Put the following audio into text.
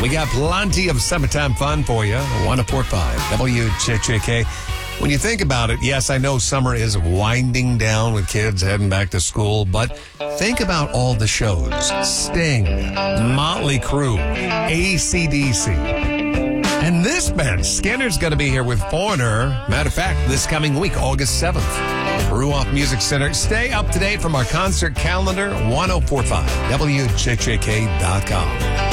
We got plenty of summertime fun for you. 104.5 WJJK. When you think about it, yes, I know summer is winding down with kids heading back to school, but think about all the shows. Sting, Motley Crue, AC/DC. And this band, Skinner's going to be here with Foreigner. Matter of fact, this coming week, August 7th. Ruoff Music Center. Stay up to date from our concert calendar, 1045 WJJK.com.